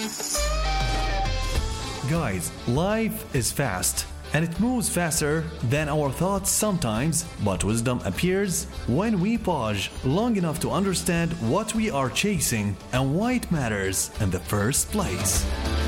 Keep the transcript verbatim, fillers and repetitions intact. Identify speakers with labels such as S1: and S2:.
S1: Guys, life is fast and it moves faster than our thoughts sometimes, but wisdom appears when we pause long enough to understand what we are chasing and why it matters in the first place.